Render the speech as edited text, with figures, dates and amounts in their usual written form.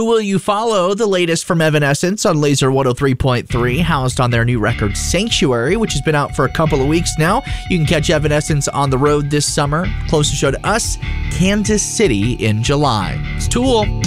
Will You Follow, the latest from Evanescence on Laser 103.3, housed on their new record Sanctuary, which has been out for a couple of weeks now. You can catch Evanescence on the road this summer. Closest show to us, Kansas City in July. It's Tool.